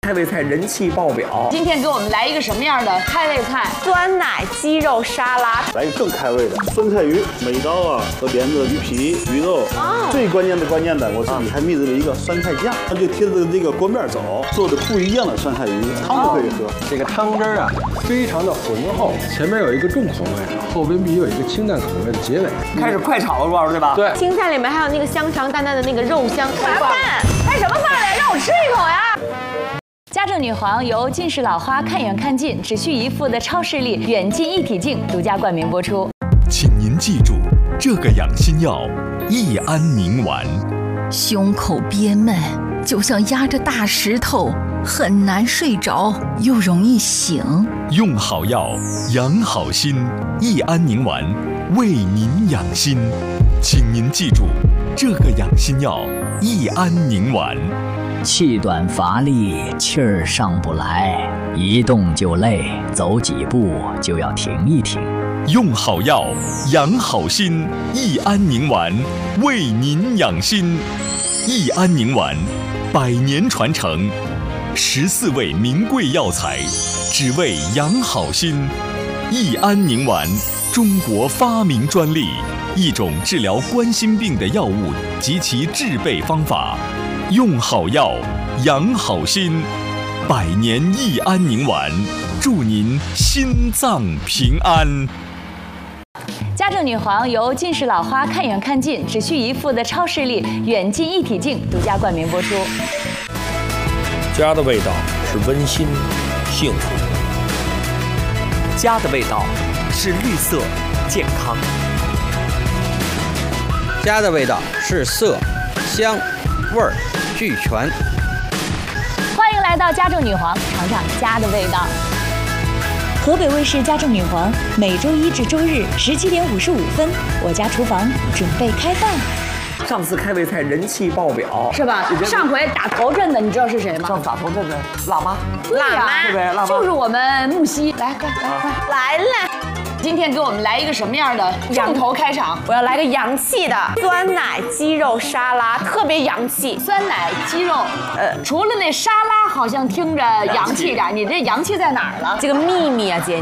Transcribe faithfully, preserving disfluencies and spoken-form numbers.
开胃菜人气爆表。 今天给我们来一个什么样的开胃菜？ 酸奶鸡肉沙拉。 来一个更开胃的酸菜鱼，每刀啊和连着鱼皮、鱼肉。哦。最关键的关键的，我自己还秘制了一个酸菜酱，它就贴着这个锅面走，做的不一样的酸菜鱼汤都可以喝。 这个汤汁啊，非常的浑厚，前面有一个重口味，后边必须有一个清淡口味的结尾。 开始快炒了，陆老师对吧？ 对。 青菜里面还有那个香肠淡淡的那个肉香。 啥饭？开什么饭呀？让我吃一口呀！ 家政女皇由近视老花看远看近只需一副的超视力远近一体镜独家冠名播出。 请您记住这个养心药益安宁丸。 胸口憋闷，就像压着大石头，很难睡着，又容易醒。 用好药养好心，益安宁丸为您养心。请您记住这个养心药益安宁丸。 气短乏力，气儿上不来，一动就累，走几步就要停一停。 用好药养好心，益安宁丸为您养心。益安宁丸百年传承，十四味名贵药材，只为养好心。益安宁丸，中国发明专利，一种治疗冠心病的药物及其制备方法。用好药养好心，百年益安宁丸，祝您心脏平安。 家政女皇由近视老花看远看近只需一副的超视力远近一体镜独家冠名播出。 家的味道是温馨、幸福。 家的味道是绿色、健康。 家的味道是色、香、味儿俱全。 欢迎来到家政女皇，尝尝家的味道。河北卫视家政女皇每周一至周日十七点五十五分，我家厨房准备开饭。 上次开胃菜人气爆表， 是吧？上回打头阵的，你知道是谁吗？ 上次打头阵的辣妈， 辣妈， 对不对？辣妈就是我们木西，来，快来快来了。 今天给我们来一个什么样的重头开场？ 我要来个洋气的酸奶鸡肉沙拉，特别洋气。 酸奶鸡肉，呃，除了那沙拉好像听着洋气点，你这洋气在哪儿了？ 这个秘密啊，姐，